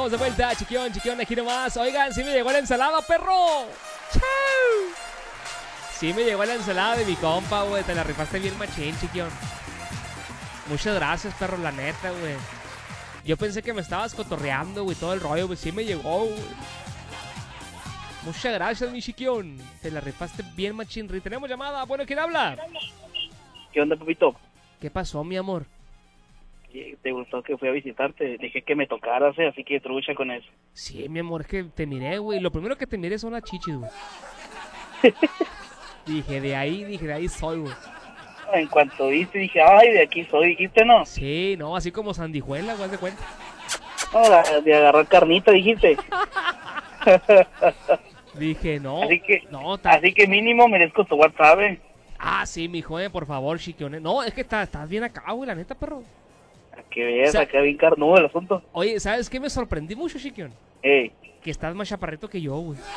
estamos de vuelta, chiquión, aquí nomás. Oigan, sí me llegó la ensalada, perro. ¡Chau! Sí me llegó la ensalada de mi compa, güey. Te la rifaste bien machín, chiquión. Muchas gracias, perro, la neta, güey. Yo pensé que me estabas cotorreando, güey, todo el rollo, güey. Sí me llegó, güey. Muchas gracias, mi chiquión. Te la rifaste bien machín. Tenemos llamada. Bueno, ¿quién habla? ¿Qué onda, papito? ¿Qué pasó, mi amor? ¿Te gustó que fui a visitarte? Dije que me tocaras, así que trucha con eso. Sí, mi amor, es que te miré, güey. Lo primero que te miré son las chichis, güey. dije, de ahí soy, güey. En cuanto viste, dije, ay, de aquí soy, dijiste, ¿no? Sí, no, así como sandijuela, güey, de cuenta. Ahora, de agarrar carnita, dijiste. Dije, no. Así que mínimo merezco tu WhatsApp, Ah, sí, mijo, por favor, chiquione. No, es que estás bien acá, güey, la neta, perro. Que veas, O sea, acá bien carnudo el asunto. Oye, ¿sabes qué? Me sorprendí mucho, chiquión. Que estás más chaparrito que yo, güey.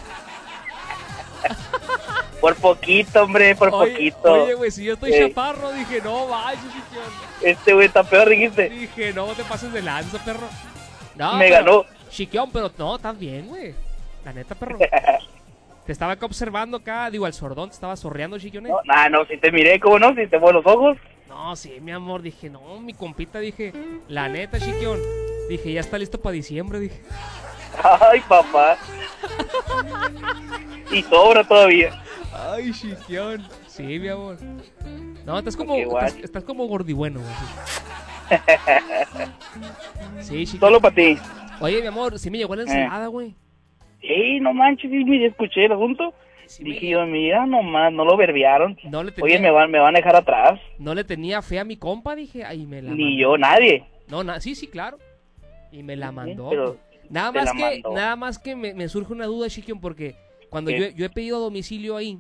Por poquito, hombre, poquito. Oye, güey, si yo estoy chaparro, dije, no, vaya, chiquión. Este güey está peor, dijiste. Dije, no te pases de lanza, perro. No, me ganó. Chiquión, pero no, estás bien, güey. La neta, perro. Te estaba acá observando acá, digo, al sordón, te estaba sorreando, chiquión. No, si te miré, ¿cómo no? Si te muevo los ojos. No, sí, mi amor, dije, no, mi compita, dije, la neta, chiquión. Dije, ya está listo para diciembre, dije. Ay, papá. Y sobra todavía. Ay, chiquión. Sí, mi amor. No, estás como gordibueno, güey. Sí, chiquión. Solo para ti. Oye, mi amor, sí me llegó la ensalada, güey. Sí, no manches, sí, me escuché el asunto. Sí, dije yo, mira, nomás, no lo verbiaron. Oye, me van a dejar atrás. No le tenía fe a mi compa, dije, ay, me la Ni mandó. yo, nadie. No, sí, claro. Y me la mandó. Pero nada más que me surge una duda, chiquión, porque cuando yo he pedido domicilio ahí,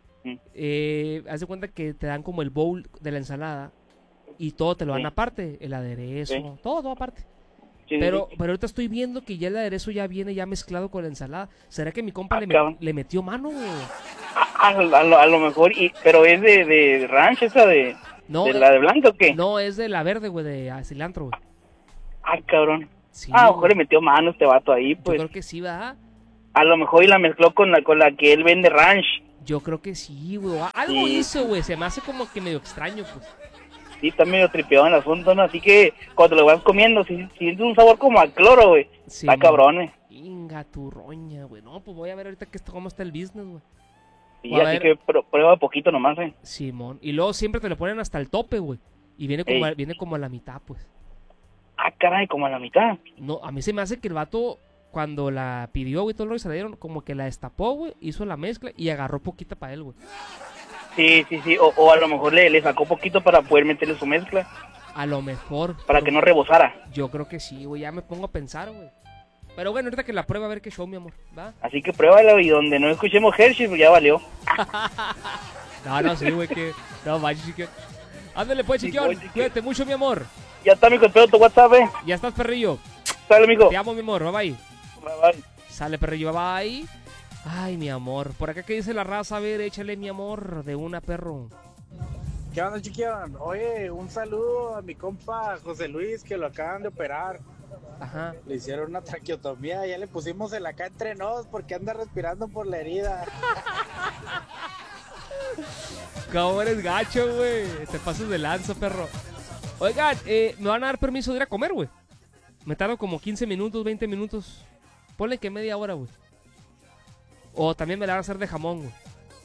haz de cuenta que te dan como el bowl de la ensalada y todo te lo dan aparte, el aderezo, todo aparte. Sí, pero ahorita estoy viendo que ya el aderezo ya viene ya mezclado con la ensalada. ¿Será que mi compa le metió mano? A lo mejor, pero es de ranch esa de la de blanca o qué? No, es de la verde, güey, de cilantro, güey. Ay, cabrón. Sí, a lo mejor le metió mano este vato ahí, pues. Yo creo que sí, ¿verdad? A lo mejor y la mezcló con la que él vende ranch. Yo creo que sí, güey. Algo hizo, güey. Se me hace como que medio extraño, pues. Sí, está medio tripeado en el asunto, ¿no? Así que cuando lo vas comiendo, sientes un sabor como a cloro, güey. Sí, está cabrón, Inga, tu roña, güey. No, pues voy a ver ahorita cómo está el business, güey. Sí, así que prueba poquito nomás, Simón. Y luego siempre te lo ponen hasta el tope, güey. Y viene como a la mitad, pues. Ah, caray, como a la mitad. No, a mí se me hace que el vato, cuando la pidió, güey, todo el rollo se la dieron, como que la destapó, güey, hizo la mezcla y agarró poquita para él, güey. Sí. O a lo mejor le sacó poquito para poder meterle su mezcla. A lo mejor. Para que no rebosara. Yo creo que sí, güey. Ya me pongo a pensar, güey. Pero bueno, ahorita que la prueba a ver qué show, mi amor. ¿Va? Así que pruébala y donde no escuchemos Hershey, pues ya valió. No, sí, güey, que... No, vaya, chiquión. Ándale, pues, chiquión. Cuídate mucho, mi amor. Ya está, mijo, espero tu WhatsApp, Ya estás, perrillo. Sale, mijo. Te amo, mi amor. Bye, bye. Bye. Sale, perrillo. Bye, bye. Ay, mi amor. Por acá, ¿qué dice la raza? A ver, échale, mi amor, de una, perro. ¿Qué onda, chiquión? Oye, un saludo a mi compa José Luis, que lo acaban de operar. Ajá. Le hicieron una traqueotomía, ya le pusimos el acá entre nos porque anda respirando por la herida. ¿Cómo eres gacho, güey? Te pasas de lanza, perro. Oigan, me van a dar permiso de ir a comer, güey. Me tardo como 15 minutos, 20 minutos. Ponle que media hora, güey. O también me la van a hacer de jamón, güey.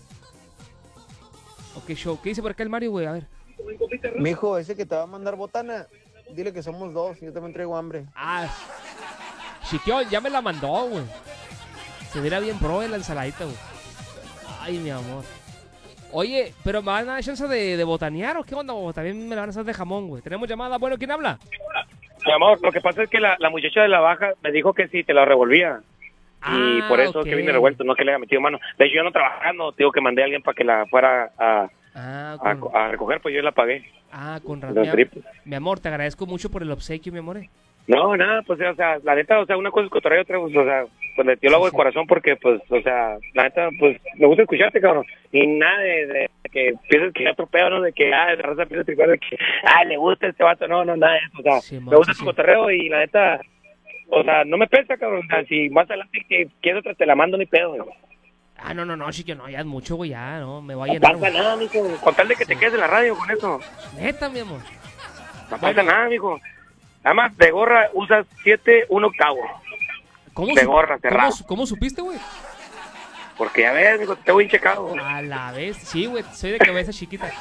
Ok, show. ¿Qué dice por acá el Mario, güey? A ver. Mijo, ese que te va a mandar botana, dile que somos dos, yo también traigo hambre. Ah, Chiquión, ya me la mandó, güey. Se mira bien pro en la ensaladita, güey. Ay, mi amor. Oye, ¿pero me van a dar chance de botanear o qué onda? O también me la van a hacer de jamón, güey. Tenemos llamada. Bueno, ¿quién habla? Mi amor, lo que pasa es que la muchacha de la baja me dijo que sí, te la revolvía. Y por eso que vine revuelto, no que le haya metido mano. De hecho, yo no trabajando, digo que mandé a alguien para que la fuera a recoger, pues yo la pagué. Con razón. Mi amor, te agradezco mucho por el obsequio, mi amor. No, nada, pues, o sea, la neta, o sea, una cosa es cotorreo, otra, pues, o sea, pues yo lo hago de corazón porque, pues, o sea, la neta, pues, me gusta escucharte, cabrón. Y nada de que pienses que ya atropeo, ¿no? De que, la raza piensa tripear, de que, le gusta este vato, no, nada de eso, o sea, me gusta tu cotorreo y la neta, o sea, no me pesa, cabrón. O sea, si más adelante que quieres otra, te la mando ni pedo, güey. Ah, no, chiquillo, no, ya es mucho, güey, ya, no, me voy a llenar. No pasa nada, mijo, con tal de que te quedes en la radio con eso. Neta, mi amor. No pasa nada, mijo. Nada más, de gorra usas 7, 1 octavo. ¿Cómo de gorra, cerrado. ¿Cómo supiste, güey? Porque ya ves, mijo, te voy checado. A la vez, sí, güey, soy de cabeza chiquita.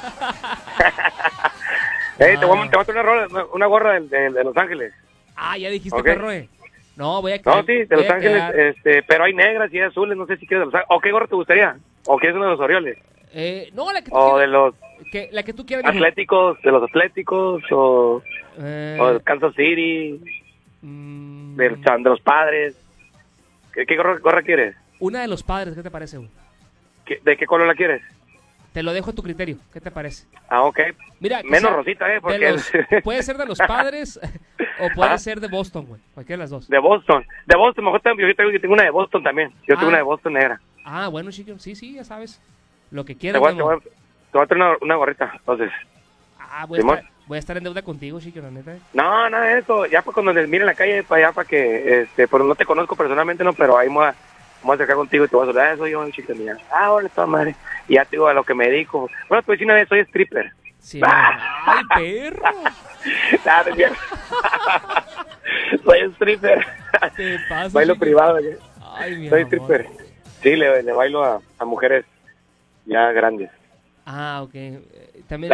Te voy a montar una gorra de Los Ángeles. Ah, ya dijiste, okay. Perro, No, voy a No, sí, de Los Ángeles, pero hay negras y hay azules, no sé si quieres de Los Ángeles. ¿O qué gorra te gustaría? ¿O quieres uno de los Orioles? No, la que tú quieras. O de los... la que tú quieras. Atléticos, de los Atléticos, o de Kansas City, de los Padres. ¿Qué gorra quieres? Una de los Padres, ¿qué te parece, güey? ¿De qué color la quieres? Te lo dejo a tu criterio, ¿qué te parece? Ah, ok. Mira, menos rosita, porque... puede ser de los Padres o puede ser de Boston, güey. Cualquiera de las dos. De Boston, mejor también. Yo tengo una de Boston también. Yo tengo una de Boston negra. Ah, bueno, chico, sí, ya sabes. Lo que quieras. Te voy a traer una gorrita, entonces. Ah, voy a estar en deuda contigo, chico, la neta. No, nada de eso. Ya pues cuando les mire en la calle, para allá, para que, pues no te conozco personalmente, no, pero ahí vamos a acercar contigo y te voy a saludar. Soy yo, chica mía. Ah, hola, toda madre. Y ya te digo a lo que me dedico. Bueno, te voy a decir una vez, soy stripper. Sí. ¡Ay, perro! Nada, bien. Soy stripper. ¿Qué pasa? Bailo chico? Privado. Ay, soy stripper. Sí, le bailo a mujeres ya grandes. Ah, ok. También.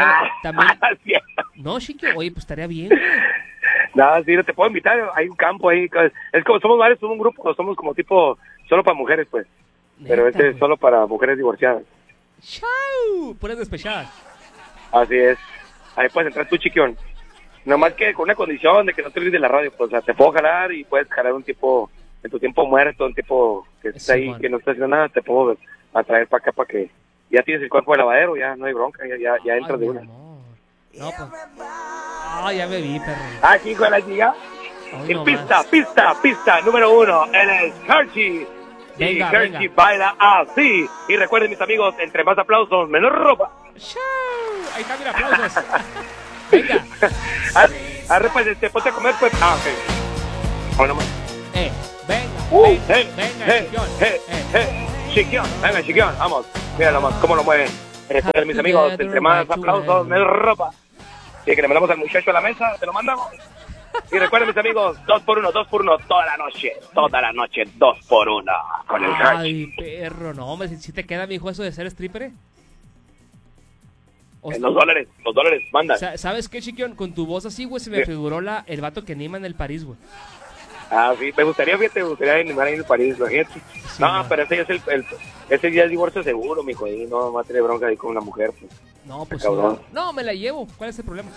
No, chico, oye, pues estaría bien, güey. No, sí, no te puedo invitar. Hay un campo ahí. Es como somos varios, somos un grupo, somos como tipo solo para mujeres, pues. Pero este es solo para mujeres divorciadas. ¡Chau! Puras despechadas. Así es. Ahí puedes entrar tú, chiquión. Nomás que con una condición de que no te olvides de la radio. Pues, o sea, te puedo jalar y puedes jalar un tipo, en tu tiempo muerto, un tipo que está ahí, que no está haciendo nada, te puedo atraer para acá para que ya tienes el cuerpo de lavadero, ya no hay bronca, ya entras de una. Amor. No, pues. Ya me vi, perro. Aquí con la chica. En pista número 1, él es Hershey. Y Hershey baila así. Y recuerden, mis amigos, entre más aplausos, menos ropa. Ahí está, mira, aplausos. Venga. Pues, ponte a comer, pues. Ok. Bueno, más. Chiquión. Venga, chiquión, vamos. Míralo más, cómo lo mueven. Recuerden, mis amigos, entre más aplausos, menos ropa. Y que le mandamos al muchacho a la mesa, te lo mandamos. Y recuerden, mis amigos, 2x1, toda la noche, 2x1, con el Hershey. Ay, perro, no, hombre, si te queda, mi hijo, eso de ser stripper, Los dólares, manda. ¿Sabes qué, chiquión? Con tu voz así, güey, se me figuró el vato que anima en el París, güey. Ah, sí, me gustaría animar ahí en el París, gente. Sí, no, pero ese ya es ese día es divorcio seguro, mijo, y no va a tener bronca ahí con una mujer, pues. No, pues cabrón. No, me la llevo. ¿Cuál es el problema?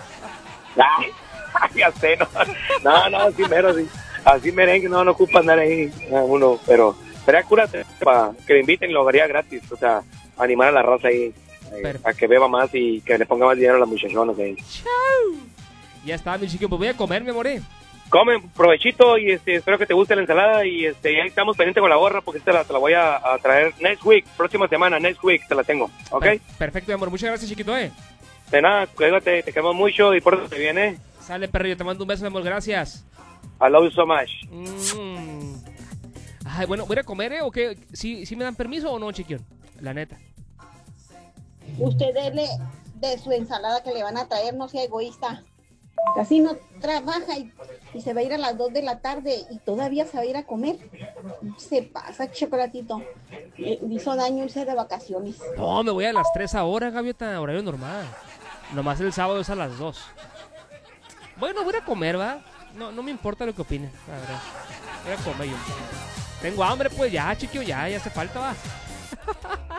Ya sé, no, sí, mero, sí. Así merengue, no ocupa andar ahí uno, pero sería cúrate para que me inviten y lo haría gratis, o sea, animar a la raza ahí, a que beba más y que le ponga más dinero a las muchachonas ahí. ¡Chau! Ya está, mi chiquillo, pues voy a comer, mi amore. Comen, provechito y espero que te guste la ensalada y ahí estamos pendientes con la gorra porque te la voy a traer next week, próxima semana, next week te la tengo, ¿ok? Perfecto, mi amor, muchas gracias, chiquito, De nada, cuídate, te queremos mucho y por eso te viene. Sale, perro, yo te mando un beso, mi amor, gracias. I love you so much. Ay, bueno, ¿voy a comer, o qué? ¿Sí me dan permiso o no, chiquión? La neta. Usted dele de su ensalada que le van a traer, no sea egoísta. Casi no trabaja y se va a ir a las 2 de la tarde y todavía se va a ir a comer. Se pasa, chocolatito. Le hizo daño irse de vacaciones. No, me voy a las 3 ahora, gaviota, horario normal. Nomás el sábado es a las 2. Bueno, voy a comer, ¿va? No me importa lo que opinen, la verdad. Voy a comer yo. Tengo hambre, pues ya, chiquillo, ya hace falta, va.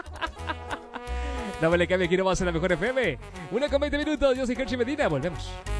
No me le cambie, quiero más en la mejor FM. 1 con 20 minutos, yo soy Hershey Medina, volvemos.